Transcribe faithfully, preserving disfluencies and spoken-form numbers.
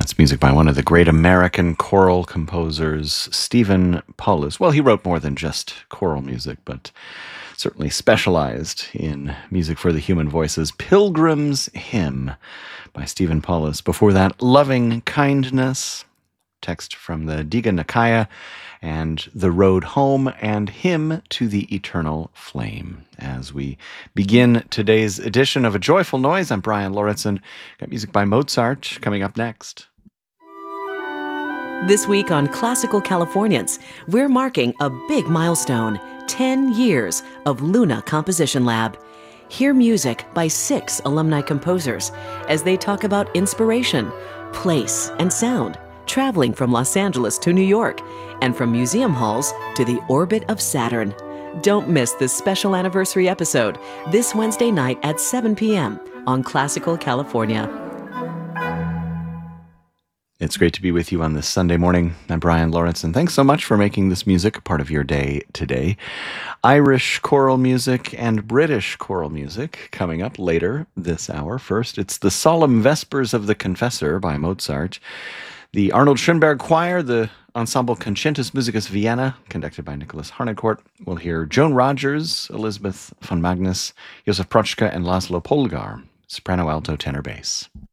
That's music by one of the great American choral composers, Stephen Paulus. Well, he wrote more than just choral music, but certainly specialized in music for the human voices. Pilgrim's Hymn by Stephen Paulus. Before that, Loving Kindness, text from the Digha Nikaya, and The Road Home, and Hymn to the Eternal Flame. As we begin today's edition of A Joyful Noise, I'm Brian Lauritsen. Got music by Mozart coming up next. This week on Classical Californians, we're marking a big milestone, ten years of Luna Composition Lab. Hear music by six alumni composers as they talk about inspiration, place, and sound, traveling from Los Angeles to New York, and from museum halls to the orbit of Saturn. Don't miss this special anniversary episode this Wednesday night at seven p.m. on Classical California. It's great to be with you on this Sunday morning. I'm Brian Lauritsen. Thanks so much for making this music a part of your day today. Irish choral music and British choral music coming up later this hour. First, it's the Solemn Vespers of the Confessor by Mozart. The Arnold Schoenberg Choir, the Ensemble Concentus Musicus Vienna, conducted by Nicholas Harnoncourt. We'll hear Joan Rogers, Elizabeth von Magnus, Josef Prochka, and Laszlo Polgar, soprano, alto, tenor, bass.